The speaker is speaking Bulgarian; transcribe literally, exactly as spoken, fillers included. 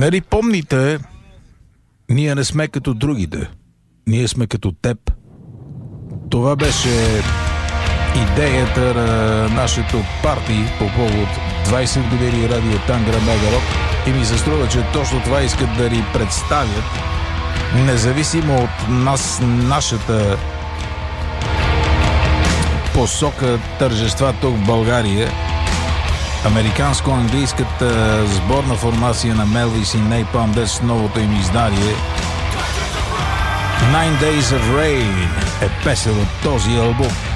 Нали помните, ние не сме като другите. Ние сме като теб. Това беше идеята на нашето парти по повод двайсет години радио Тангра Мегарок и ми се струва, че точно това искат да ни представят, независимо от нас, нашата посока тържества тук в България. Американско-английската сборна формация на Мелвис и Napalm Death с новото им издание Nine Days of Rain е песен от този албум.